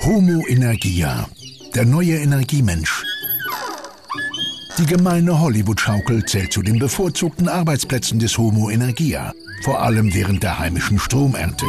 Homo Energia, der neue Energiemensch. Die gemeine Hollywood-Schaukel zählt zu den bevorzugten Arbeitsplätzen des Homo Energia, vor allem während der heimischen Stromernte.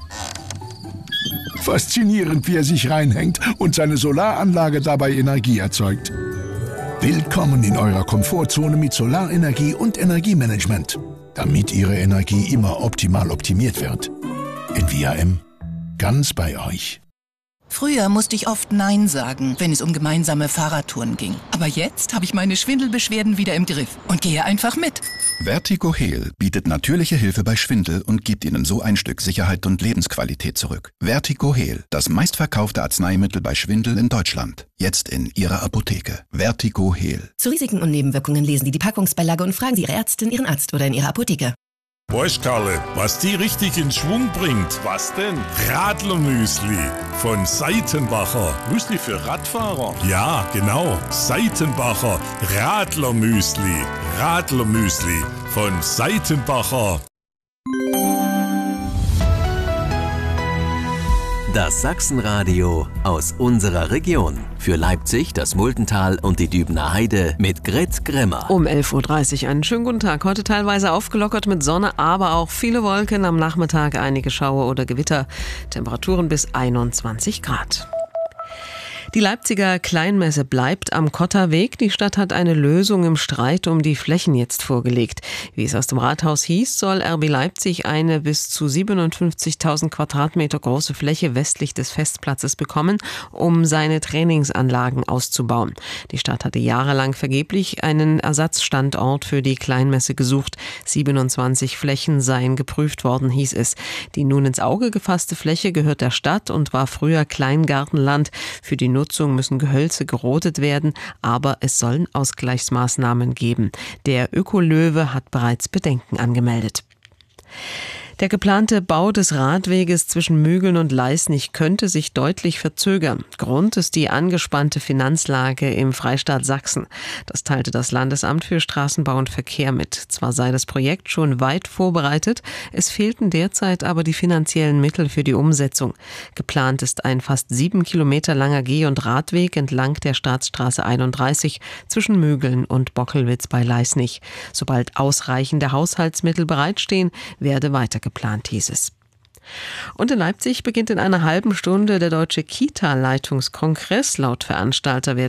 Faszinierend, wie er sich reinhängt und seine Solaranlage dabei Energie erzeugt. Willkommen in eurer Komfortzone mit Solarenergie und Energiemanagement, damit Ihre Energie immer optimal optimiert wird. NVIM, ganz bei euch. Früher musste ich oft Nein sagen, wenn es um gemeinsame Fahrradtouren ging. Aber jetzt habe ich meine Schwindelbeschwerden wieder im Griff und gehe einfach mit. Vertigo Heal bietet natürliche Hilfe bei Schwindel und gibt Ihnen so ein Stück Sicherheit und Lebensqualität zurück. Vertigo Heal, das meistverkaufte Arzneimittel bei Schwindel in Deutschland. Jetzt in Ihrer Apotheke. Vertigo Heal. Zu Risiken und Nebenwirkungen lesen Sie die Packungsbeilage und fragen Sie Ihre Ärztin, Ihren Arzt oder in Ihrer Apotheke. Weißt Karle, was die richtig in Schwung bringt? Was denn? Radlermüsli von Seitenbacher. Müsli für Radfahrer? Ja, genau. Seitenbacher Radlermüsli. Radlermüsli von Seitenbacher. Das Sachsenradio aus unserer Region. Für Leipzig, das Muldental und die Dübener Heide mit Grit Grimmer. Um 11.30 Uhr einen schönen guten Tag. Heute teilweise aufgelockert mit Sonne, aber auch viele Wolken. Am Nachmittag einige Schauer oder Gewitter. Temperaturen bis 21 Grad. Die Leipziger Kleinmesse bleibt am Kotterweg. Die Stadt hat eine Lösung im Streit um die Flächen jetzt vorgelegt. Wie es aus dem Rathaus hieß, soll RB Leipzig eine bis zu 57.000 Quadratmeter große Fläche westlich des Festplatzes bekommen, um seine Trainingsanlagen auszubauen. Die Stadt hatte jahrelang vergeblich einen Ersatzstandort für die Kleinmesse gesucht. 27 Flächen seien geprüft worden, hieß es. Die nun ins Auge gefasste Fläche gehört der Stadt und war früher Kleingartenland. Für die Nutzung müssen Gehölze gerodet werden, aber es sollen Ausgleichsmaßnahmen geben. Der Ökolöwe hat bereits Bedenken angemeldet. Der geplante Bau des Radweges zwischen Mügeln und Leisnig könnte sich deutlich verzögern. Grund ist die angespannte Finanzlage im Freistaat Sachsen. Das teilte das Landesamt für Straßenbau und Verkehr mit. Zwar sei das Projekt schon weit vorbereitet, es fehlten derzeit aber die finanziellen Mittel für die Umsetzung. Geplant ist ein fast 7 Kilometer langer Geh- und Radweg entlang der Staatsstraße 31 zwischen Mügeln und Bockelwitz bei Leisnig. Sobald ausreichende Haushaltsmittel bereitstehen, werde weiter geplant, hieß es. Und in Leipzig beginnt in einer halben Stunde der Deutsche Kita-Leitungskongress. Laut Veranstalter werden